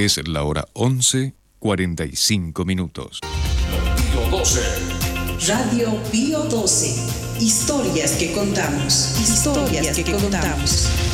Es la hora 11:45. Pío 12. Radio Pío 12. Historias que contamos. Historias que contamos.